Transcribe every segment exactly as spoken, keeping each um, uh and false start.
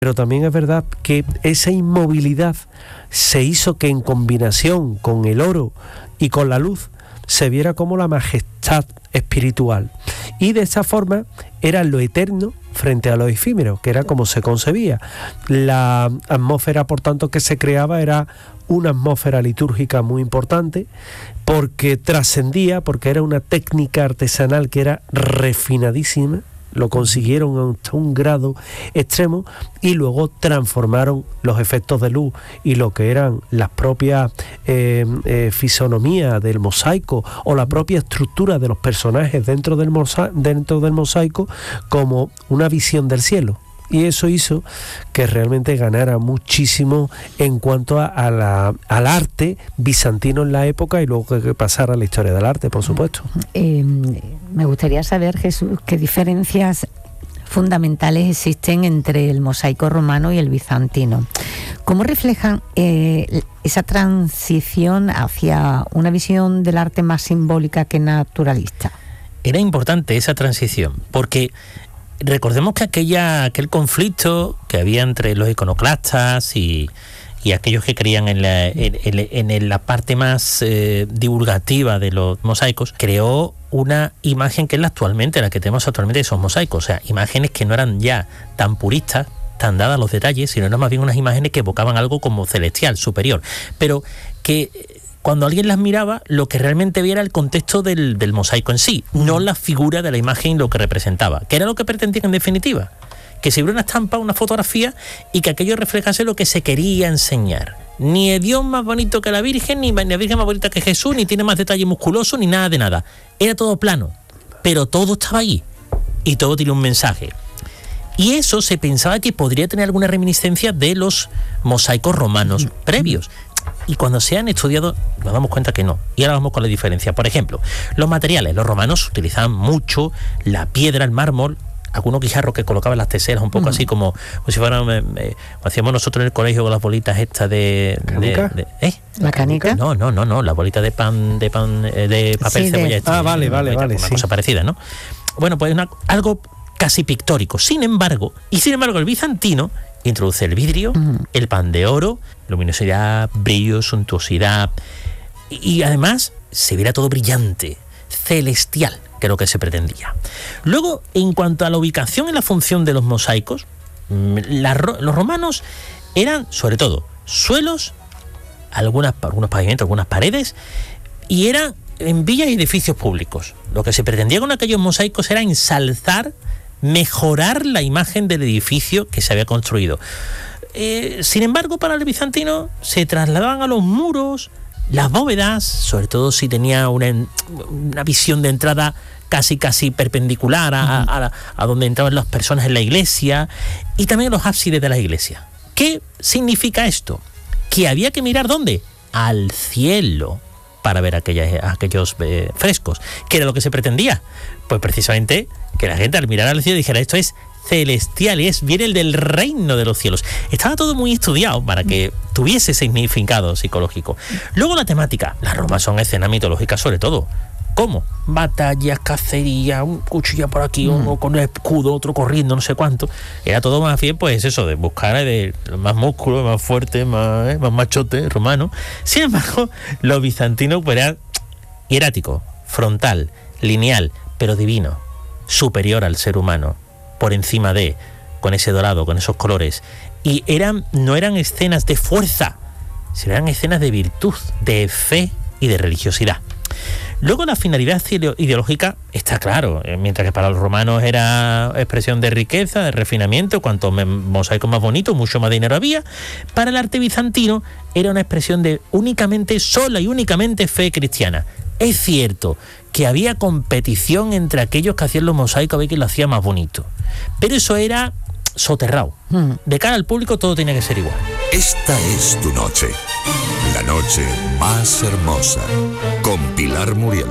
Pero también es verdad que esa inmovilidad se hizo que en combinación con el oro y con la luz se viera como la majestad espiritual. Y de esa forma era lo eterno frente a lo efímero, que era como se concebía. La atmósfera, por tanto, que se creaba era una atmósfera litúrgica muy importante, porque trascendía, porque era una técnica artesanal que era refinadísima. Lo consiguieron hasta un grado extremo y luego transformaron los efectos de luz y lo que eran las propias eh, eh, fisonomías del mosaico o la propia estructura de los personajes dentro del, mosa- dentro del mosaico como una visión del cielo. Y eso hizo que realmente ganara muchísimo en cuanto a, a la, al arte bizantino en la época y luego que, que pasara a la historia del arte, por supuesto. Eh, me gustaría saber, Jesús, qué diferencias fundamentales existen entre el mosaico romano y el bizantino. ¿Cómo reflejan eh, esa transición hacia una visión del arte más simbólica que naturalista? Era importante esa transición, porque recordemos que aquella, aquel conflicto que había entre los iconoclastas y, y aquellos que creían en la, en, en, en la parte más eh, divulgativa de los mosaicos, creó una imagen que es la actualmente, la que tenemos actualmente de esos mosaicos. O sea, imágenes que no eran ya tan puristas, tan dadas los detalles, sino eran más bien unas imágenes que evocaban algo como celestial, superior, pero que cuando alguien las miraba, lo que realmente veía era el contexto del, del mosaico en sí, no la figura de la imagen y lo que representaba, que era lo que pretendían en definitiva, que se hubiera una estampa, una fotografía y que aquello reflejase lo que se quería enseñar. Ni el Dios más bonito que la Virgen, ni la Virgen más bonita que Jesús, ni tiene más detalle musculoso, ni nada de nada. Era todo plano, pero todo estaba ahí y todo tiene un mensaje. Y eso se pensaba que podría tener alguna reminiscencia de los mosaicos romanos previos. Y cuando se han estudiado nos damos cuenta que no. Y ahora vamos con la diferencia. Por ejemplo, los materiales. Los romanos utilizaban mucho la piedra, el mármol, algunos guijarros que colocaban las teseras, un poco uh-huh. así como, como si fueran, eh, eh, hacíamos nosotros en el colegio con las bolitas estas de... ¿Canica? De, de ¿eh? ¿La canica? No, no, no, no, la bolita de pan, de pan, eh, de papel sí, cebolla. de... Este, ah, vale, vale, una vale. Una sí. cosa parecida, ¿no? Bueno, pues una, algo casi pictórico. Sin embargo, y sin embargo el bizantino introduce el vidrio, uh-huh. el pan de oro, luminosidad, brillo, suntuosidad, y, y además se viera todo brillante, celestial, que es lo que se pretendía. Luego, en cuanto a la ubicación y la función de los mosaicos, la, los romanos eran, sobre todo, suelos, algunas, algunos pavimentos, algunas paredes, y eran en villas y edificios públicos. Lo que se pretendía con aquellos mosaicos era ensalzar, mejorar la imagen del edificio que se había construido. Eh, sin embargo, para el bizantino se trasladaban a los muros, las bóvedas, sobre todo si tenía una, una visión de entrada casi casi perpendicular a, a, a, a donde entraban las personas en la iglesia, y también los ábsides de la iglesia. ¿Qué significa esto? Que había que mirar ¿dónde? Al cielo para ver aquellas, aquellos eh, frescos. ¿Qué era lo que se pretendía? Pues precisamente que la gente al mirar al cielo dijera: esto es celestial, es viene el del reino de los cielos. Estaba todo muy estudiado para que tuviese significado psicológico. Luego la temática. Las Romas son escenas mitológicas sobre todo. ¿Cómo? Batallas, cacería, un cuchillo por aquí, mm. uno con el escudo, otro corriendo, no sé cuánto. Era todo más bien, pues eso, de buscar de más músculo, más fuerte, más, eh, más machote, romano. Sin embargo, lo bizantino pues era hierático, frontal, lineal, pero divino, superior al ser humano, por encima de, con ese dorado, con esos colores. Y eran, no eran escenas de fuerza, sino eran escenas de virtud, de fe y de religiosidad. Luego la finalidad ideológica está claro, mientras que para los romanos era expresión de riqueza, de refinamiento, cuanto mosaico más bonito, mucho más dinero había. Para el arte bizantino era una expresión de únicamente, sola y únicamente fe cristiana. Es cierto que había competición entre aquellos que hacían los mosaicos a ver quién lo hacía más bonito, pero eso era soterrado. Hmm. De cara al público todo tenía que ser igual. Esta es tu noche, la noche más hermosa, con Pilar Muriel.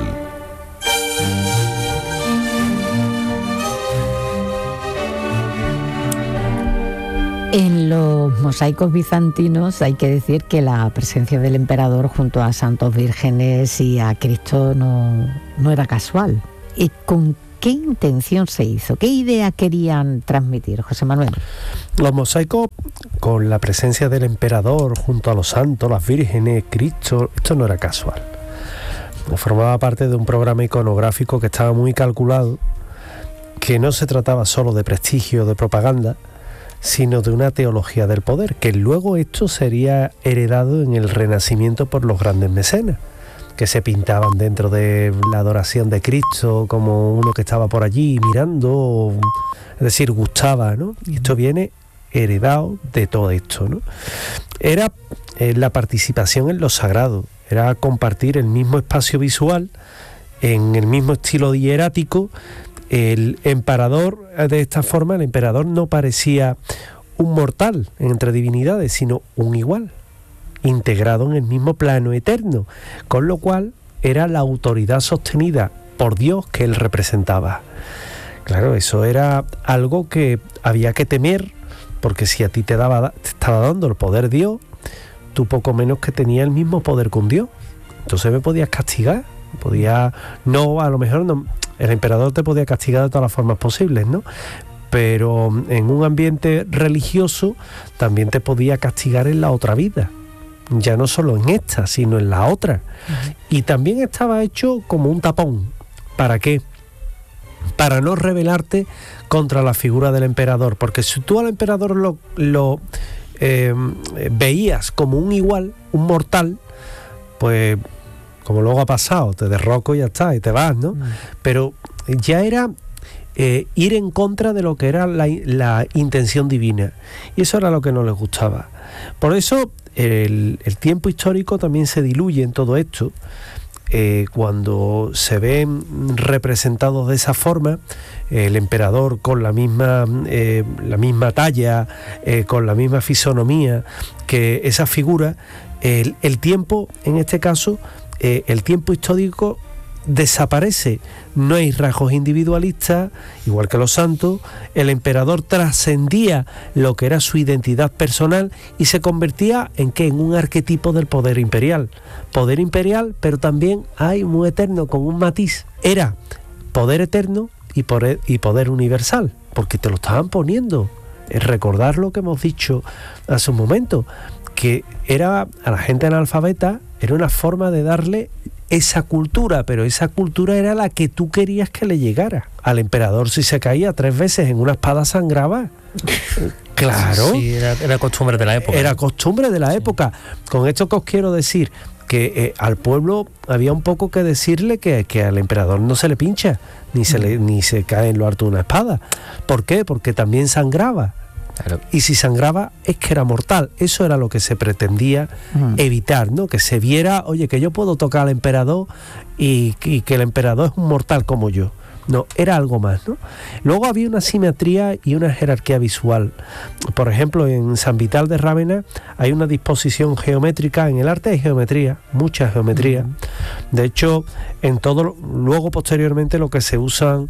En los mosaicos bizantinos hay que decir que la presencia del emperador junto a santos vírgenes y a Cristo no, no era casual. Y con qué intención se hizo? ¿Qué idea querían transmitir, José Manuel? Los mosaicos, con la presencia del emperador junto a los santos, las vírgenes, Cristo, esto no era casual. Formaba parte de un programa iconográfico que estaba muy calculado, que no se trataba solo de prestigio, de propaganda, sino de una teología del poder, que luego esto sería heredado en el Renacimiento por los grandes mecenas, que se pintaban dentro de la adoración de Cristo como uno que estaba por allí mirando, es decir, gustaba, ¿no? Y esto viene heredado de todo esto, ¿no? Era eh, la participación en lo sagrado, era compartir el mismo espacio visual, en el mismo estilo hierático. El emperador, de esta forma, el emperador no parecía un mortal entre divinidades, sino un igual, integrado en el mismo plano eterno, con lo cual era la autoridad sostenida por Dios que él representaba. Claro, eso era algo que había que temer, porque si a ti te, daba, te estaba dando el poder Dios, tú poco menos que tenías el mismo poder que un Dios. Entonces me podías castigar, podía, no, a lo mejor no, el emperador te podía castigar de todas las formas posibles, ¿no? Pero en un ambiente religioso también te podía castigar en la otra vida, ya no solo en esta, sino en la otra. Uh-huh. Y también estaba hecho como un tapón. ¿Para qué? Para no rebelarte contra la figura del emperador, porque si tú al emperador lo, lo eh, veías como un igual, un mortal, pues como luego ha pasado, te derroco y ya está, y te vas, ¿no? Uh-huh. Pero ya era eh, ir en contra de lo que era la, la intención divina, y eso era lo que no les gustaba. Por eso el, el tiempo histórico también se diluye en todo esto. Eh, cuando se ven representados de esa forma, eh, el emperador con la misma, eh, la misma talla, eh, con la misma fisonomía que esa figura, el, el tiempo, en este caso, eh, el tiempo histórico desaparece. No hay rasgos individualistas, igual que los santos. El emperador trascendía lo que era su identidad personal y se convertía en ¿qué? En un arquetipo del poder imperial. Poder imperial, pero también hay un eterno con un matiz. Era poder eterno y poder, y poder universal, porque te lo estaban poniendo. Es recordar lo que hemos dicho hace un momento, que era a la gente analfabeta, era una forma de darle esa cultura, pero esa cultura era la que tú querías que le llegara. Al emperador, si se caía tres veces en una espada, sangraba. Claro. Sí, era, era costumbre de la época. Era costumbre de la sí. época. Con esto que os quiero decir, que eh, al pueblo había un poco que decirle que, que al emperador no se le pincha, ni se, le, ni se cae en lo harto de una espada. ¿Por qué? Porque también sangraba. Claro. Y si sangraba es que era mortal. Eso era lo que se pretendía uh-huh. evitar, ¿no? Que se viera, oye, que yo puedo tocar al emperador y, y que el emperador es un mortal como yo. No, era algo más, ¿no? Luego había una simetría y una jerarquía visual. Por ejemplo, en San Vital de Rávena hay una disposición geométrica. En el arte hay geometría, mucha geometría. Uh-huh. De hecho, en todo, luego posteriormente lo que se usan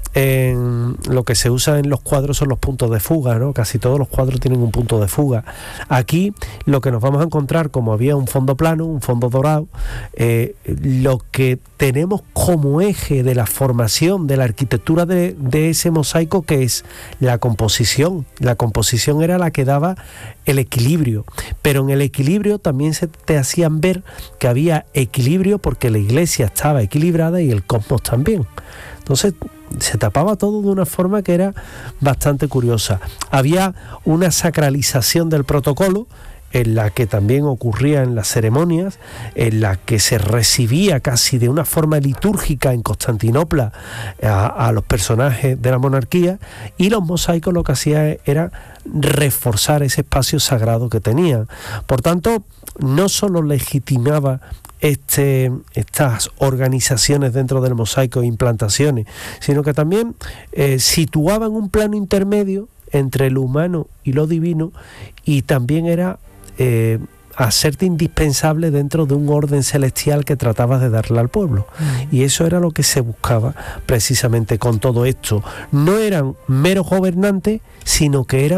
en lo que se usa en los cuadros son los puntos de fuga, ¿no? Casi todos los cuadros tienen un punto de fuga. Aquí lo que nos vamos a encontrar, como había un fondo plano, un fondo dorado, eh, lo que tenemos como eje de la formación de la arquitectura de, de ese mosaico, que es la composición. La composición era la que daba el equilibrio, pero en el equilibrio también se te hacían ver que había equilibrio porque la iglesia estaba equilibrada y el cosmos también. Entonces se tapaba todo de una forma que era bastante curiosa. Había una sacralización del protocolo, en la que también ocurría en las ceremonias, en la que se recibía casi de una forma litúrgica en Constantinopla a, a los personajes de la monarquía, y los mosaicos lo que hacían era reforzar ese espacio sagrado que tenían. Por tanto, no solo legitimaba Este, estas organizaciones dentro del mosaico e implantaciones, sino que también eh, situaban un plano intermedio entre lo humano y lo divino, y también era eh, hacerte indispensable dentro de un orden celestial que tratabas de darle al pueblo. Mm. Y eso era lo que se buscaba precisamente con todo esto. No eran meros gobernantes, sino que eran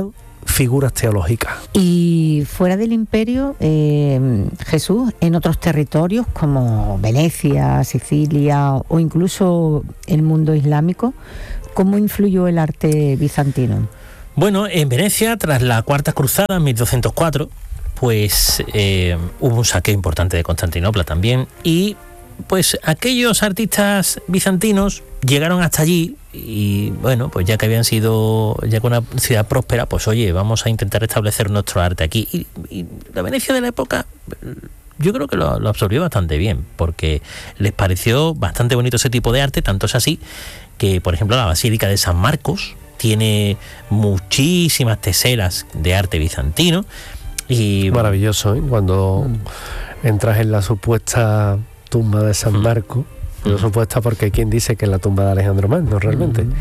figuras teológicas. Y fuera del imperio, eh, Jesús, en otros territorios como Venecia, Sicilia o incluso el mundo islámico, ¿cómo influyó el arte bizantino? Bueno, en Venecia, tras la Cuarta Cruzada en mil doscientos cuatro, pues eh, hubo un saqueo importante de Constantinopla también, y pues aquellos artistas bizantinos llegaron hasta allí y bueno, pues ya que habían sido ya que una ciudad próspera, pues oye, vamos a intentar establecer nuestro arte aquí. Y, y la Venecia de la época yo creo que lo, lo absorbió bastante bien, porque les pareció bastante bonito ese tipo de arte, tanto es así que, por ejemplo, la Basílica de San Marcos tiene muchísimas teselas de arte bizantino. Y maravilloso, ¿eh? Cuando mm. entras en la supuesta tumba de San Marcos, mm. no supuesta porque hay quien dice que es la tumba de Alejandro Magno realmente, mm.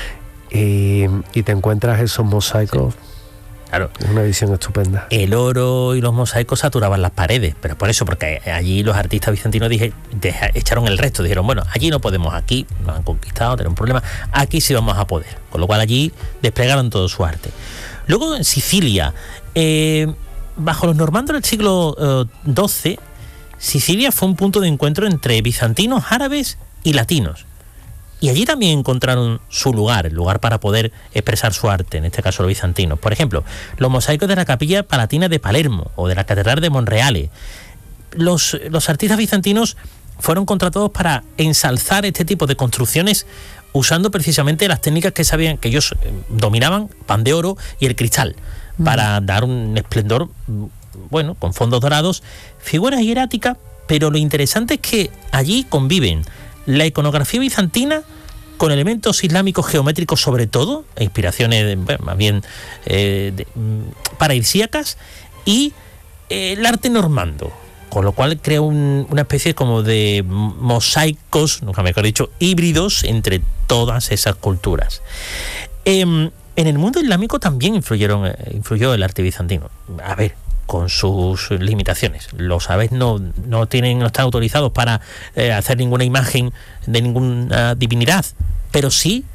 y, y te encuentras esos mosaicos. Sí. Claro. Es una visión estupenda. El oro y los mosaicos saturaban las paredes, pero por eso, porque allí los artistas bizantinos dije, deja, echaron el resto, dijeron, bueno, allí no podemos, aquí nos han conquistado, tenemos un problema, aquí sí vamos a poder. Con lo cual allí desplegaron todo su arte. Luego en Sicilia, eh, bajo los normandos del siglo eh, doce, Sicilia fue un punto de encuentro entre bizantinos, árabes y latinos. Y allí también encontraron su lugar, el lugar para poder expresar su arte, en este caso los bizantinos. Por ejemplo, los mosaicos de la Capilla Palatina de Palermo o de la Catedral de Monreale. Los, los artistas bizantinos fueron contratados para ensalzar este tipo de construcciones usando precisamente las técnicas que sabían, que ellos dominaban, pan de oro y el cristal, mm. para dar un esplendor, bueno, con fondos dorados, figuras hieráticas, pero lo interesante es que allí conviven la iconografía bizantina con elementos islámicos geométricos sobre todo, e inspiraciones bueno, más bien eh, de, paraisíacas, y eh, el arte normando, con lo cual crea un, una especie como de mosaicos, nunca mejor dicho, híbridos entre todas esas culturas. Eh, en el mundo islámico también influyeron, eh, influyó el arte bizantino. A ver, con sus limitaciones. Los árabes no, no tienen, no están autorizados para eh, hacer ninguna imagen de ninguna divinidad, pero sí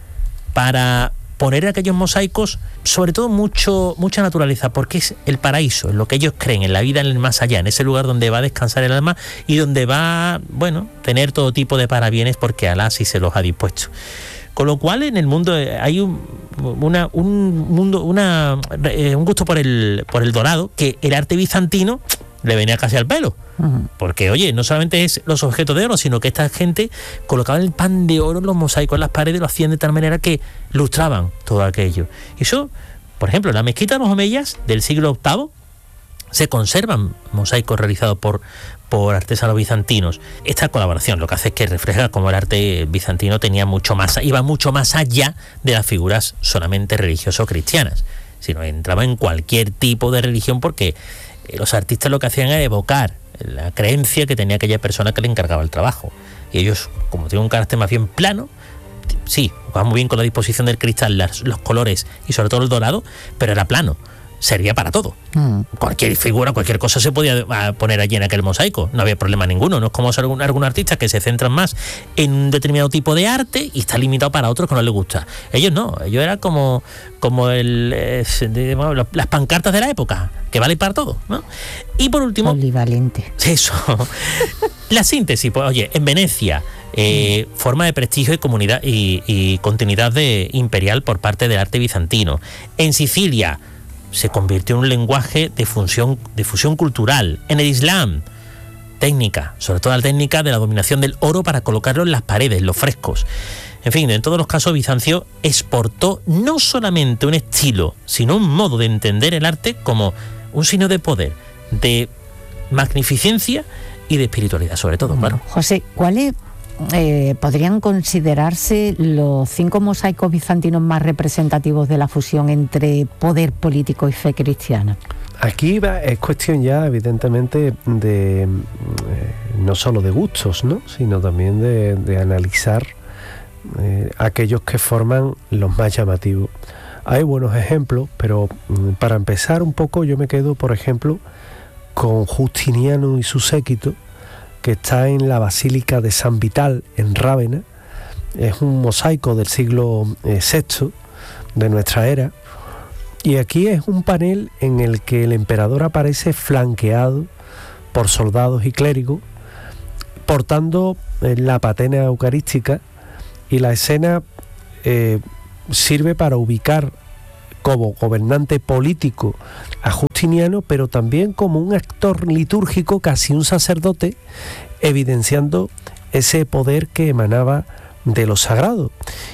para poner aquellos mosaicos, sobre todo mucho, mucha naturaleza, porque es el paraíso, es lo que ellos creen, en la vida en el más allá, en ese lugar donde va a descansar el alma y donde va, bueno, tener todo tipo de parabienes porque Alá sí se los ha dispuesto. Con lo cual en el mundo hay un, una, un mundo, una, eh, un gusto por el, por el dorado, que el arte bizantino le venía casi al pelo. Uh-huh. Porque, oye, no solamente es los objetos de oro, sino que esta gente colocaba el pan de oro en los mosaicos en las paredes, lo hacían de tal manera que lustraban todo aquello. Y eso, por ejemplo, en la mezquita de los Omeyas del siglo octavo se conservan mosaicos realizados por, por artesanos bizantinos. Esta colaboración lo que hace es que refleja cómo el arte bizantino tenía mucho más, iba mucho más allá de las figuras solamente religiosas o cristianas, sino entraba en cualquier tipo de religión, porque los artistas lo que hacían era evocar la creencia que tenía aquella persona que le encargaba el trabajo. Y ellos, como tienen un carácter más bien plano, sí, va muy bien con la disposición del cristal, las, los colores y sobre todo el dorado, pero era plano. Servía para todo. Mm. Cualquier figura, cualquier cosa se podía poner allí en aquel mosaico. No había problema ninguno. No es como algún, algún artista que se centran más en un determinado tipo de arte y está limitado para otros que no les gusta. Ellos no. Ellos eran como, como el, eh, de, bueno, las pancartas de la época, que vale para todo, ¿no? Y por último... Polivalente. Eso. La síntesis. Pues oye, en Venecia... Eh, mm. forma de prestigio y comunidad y, y continuidad de imperial por parte del arte bizantino. En Sicilia se convirtió en un lenguaje de fusión, de fusión cultural. En el Islam, técnica, sobre todo la técnica de la dominación del oro para colocarlo en las paredes, los frescos. En fin, en todos los casos Bizancio exportó no solamente un estilo, sino un modo de entender el arte como un signo de poder, de magnificencia y de espiritualidad, sobre todo, claro. José, ¿cuáles eh, podrían considerarse los cinco mosaicos bizantinos más representativos de la fusión entre poder político y fe cristiana? Aquí va, es cuestión ya, evidentemente, de eh, no solo de gustos, ¿no?, sino también de, de analizar eh, aquellos que forman los más llamativos. Hay buenos ejemplos, pero mm, para empezar un poco yo me quedo, por ejemplo, con Justiniano y su séquito, que está en la Basílica de San Vital, en Rávena. Es un mosaico del siglo eh, sexto de nuestra era, Y aquí es un panel en el que el emperador aparece flanqueado por soldados y clérigos, portando la patena eucarística, y la escena eh, sirve para ubicar como gobernante político a Justiniano, pero también como un actor litúrgico, casi un sacerdote, evidenciando ese poder que emanaba de lo sagrado.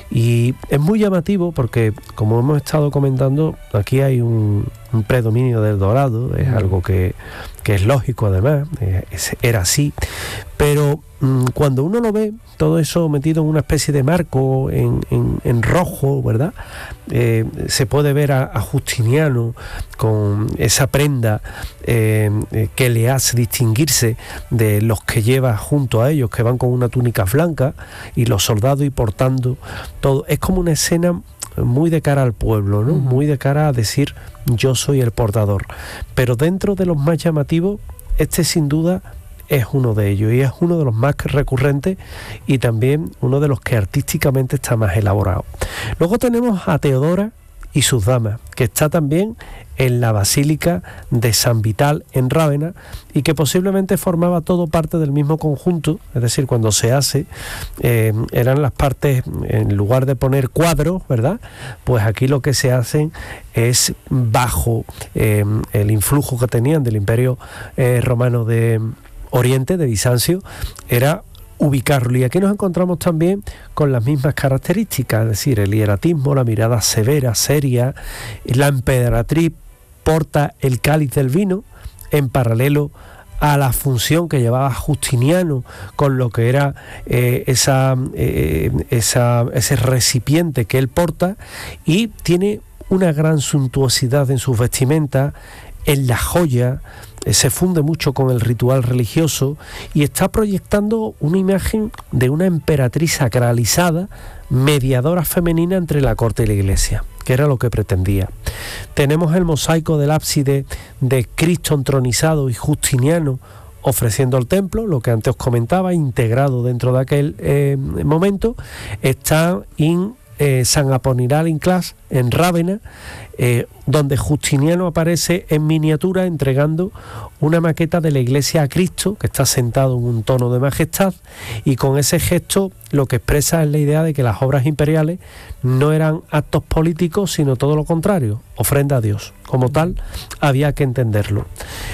Y es muy llamativo porque, como hemos estado comentando, aquí hay un, un predominio del dorado, es algo que, que es lógico además, es, era así, pero mmm, cuando uno lo ve, todo eso metido en una especie de marco en, en, en rojo, ¿verdad? Eh, se puede ver a, a Justiniano con esa prenda eh, eh, que le hace distinguirse de los que lleva junto a ellos, que van con una túnica blanca, y los soldados y portando todo. Es como una escena muy de cara al pueblo, ¿no? Uh-huh. Muy de cara a decir, yo soy el portador. Pero dentro de los más llamativos, este sin duda es uno de ellos, y es uno de los más recurrentes, y también uno de los que artísticamente está más elaborado. Luego tenemos a Teodora y sus damas, que está también en la Basílica de San Vital en Rávena, y que posiblemente formaba todo parte del mismo conjunto, es decir, cuando se hace, eh, eran las partes, en lugar de poner cuadros, ¿verdad? Pues aquí lo que se hacen es, bajo eh, el influjo que tenían del Imperio eh, Romano de Oriente, de Bizancio, era ubicarlo. Y aquí nos encontramos también con las mismas características, es decir, el hieratismo, la mirada severa, seria. La emperatriz porta el cáliz del vino en paralelo a la función que llevaba Justiniano con lo que era eh, esa, eh, esa, ese recipiente que él porta, y tiene una gran suntuosidad en sus vestimentas, en la joya, se funde mucho con el ritual religioso, y está proyectando una imagen de una emperatriz sacralizada, mediadora femenina entre la corte y la iglesia, que era lo que pretendía. Tenemos el mosaico del ábside de Cristo entronizado y Justiniano ofreciendo el templo, lo que antes os comentaba, integrado dentro de aquel eh, momento. Está en eh, San Apolinar in Clas, en Rávena, eh, donde Justiniano aparece en miniatura entregando una maqueta de la iglesia a Cristo, que está sentado en un tono de majestad, y con ese gesto lo que expresa es la idea de que las obras imperiales no eran actos políticos, sino todo lo contrario, ofrenda a Dios. Como tal, había que entenderlo.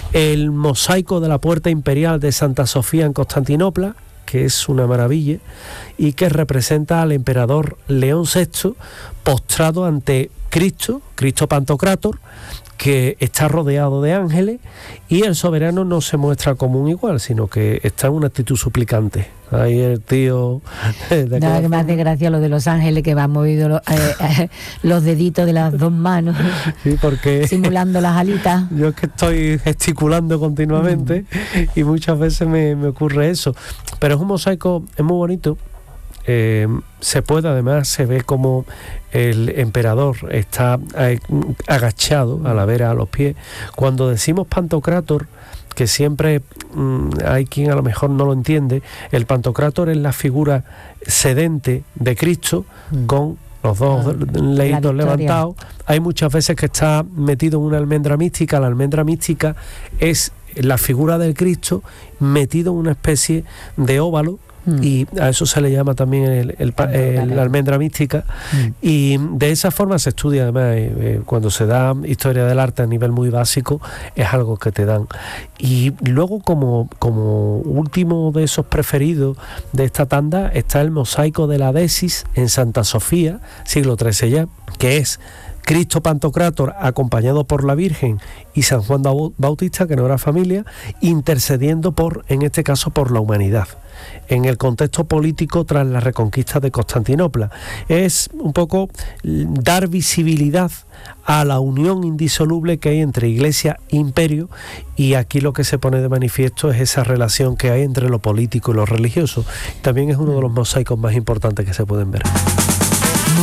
El mosaico de la puerta imperial de Santa Sofía en Constantinopla, que es una maravilla, y que representa al emperador León sexto postrado ante Cristo, Cristo Pantocrátor, que está rodeado de ángeles, y el soberano no se muestra como un igual, sino que está en una actitud suplicante. Ahí el tío... De Nada que más de gracia lo de los ángeles, que van moviendo los, eh, eh, los deditos de las dos manos, sí, porque simulando las alitas. Yo es que estoy gesticulando continuamente mm. y muchas veces me, me ocurre eso. Pero es un mosaico, es muy bonito. Eh, se puede, además, se ve como el emperador está agachado a la vera, a los pies. Cuando decimos Pantocrátor, que siempre mmm, hay quien a lo mejor no lo entiende, el Pantocrátor es la figura sedente de Cristo mm. con los dos ah, leitos levantados. Hay muchas veces que está metido en una almendra mística. La almendra mística es la figura del Cristo metido en una especie de óvalo, Mm. y a eso se le llama también el, el, el, el, la almendra mística, mm. y de esa forma se estudia además, eh, cuando se da historia del arte a nivel muy básico, es algo que te dan. Y luego, como, como último de esos preferidos de esta tanda, está el mosaico de la Desis en Santa Sofía, siglo trece ya, que es Cristo Pantocrátor acompañado por la Virgen y San Juan Bautista, que no era familia, intercediendo por, en este caso, por la humanidad, en el contexto político tras la reconquista de Constantinopla. Es un poco dar visibilidad a la unión indisoluble que hay entre Iglesia e Imperio, y aquí lo que se pone de manifiesto es esa relación que hay entre lo político y lo religioso. También es uno de los mosaicos más importantes que se pueden ver.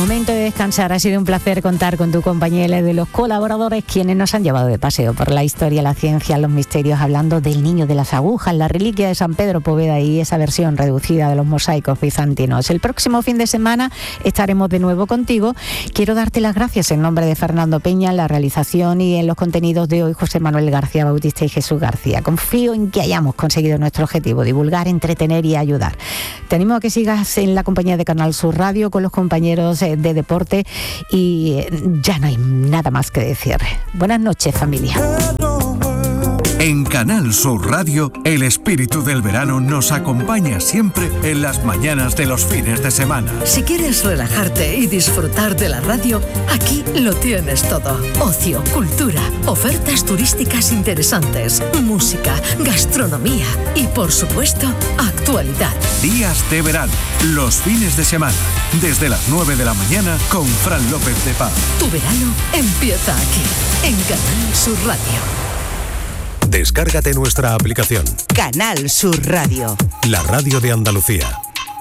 Momento de descansar. Ha sido un placer contar con tu compañía y de los colaboradores quienes nos han llevado de paseo por la historia, la ciencia, los misterios, hablando del niño de las agujas, la reliquia de San Pedro Poveda y esa versión reducida de los mosaicos bizantinos. El próximo fin de semana estaremos de nuevo contigo. Quiero darte las gracias en nombre de Fernando Peña en la realización y en los contenidos de hoy, José Manuel García Bautista y Jesús García. Confío en que hayamos conseguido nuestro objetivo, divulgar, entretener y ayudar. Te animo a que sigas en la compañía de Canal Sur Radio con los compañeros de deporte y ya no hay nada más que decir. Buenas noches, familia. En Canal Sur Radio, el espíritu del verano nos acompaña siempre en las mañanas de los fines de semana. Si quieres relajarte y disfrutar de la radio, aquí lo tienes todo. Ocio, cultura, ofertas turísticas interesantes, música, gastronomía y, por supuesto, actualidad. Días de verano, los fines de semana, desde las nueve de la mañana con Fran López de Paz. Tu verano empieza aquí, en Canal Sur Radio. Descárgate nuestra aplicación. Canal Sur Radio. La radio de Andalucía.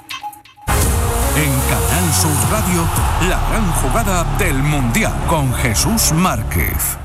En Canal Sur Radio, la gran jugada del Mundial con Jesús Márquez.